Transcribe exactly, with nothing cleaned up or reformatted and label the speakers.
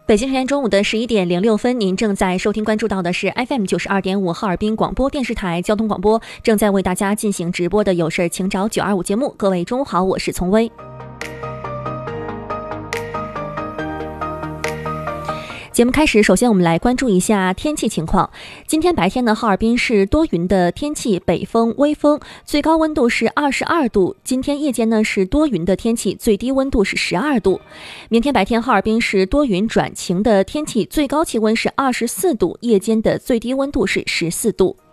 Speaker 1: 北京时间中午的十一点零六分，您正在收听关注到的是 F M 九十二点五哈尔滨广播电视台交通广播，正在为大家进行直播的有事请找九二五节目。各位中午好，我是丛薇。节目开始，首先我们来关注一下天气情况。今天白天呢，哈尔滨是多云的天气，北风微风，最高温度是二十二度。今天夜间呢是多云的天气，最低温度是十二度。明天白天哈尔滨是多云转晴的天气，最高气温是二十四度，夜间的最低温度是十四度。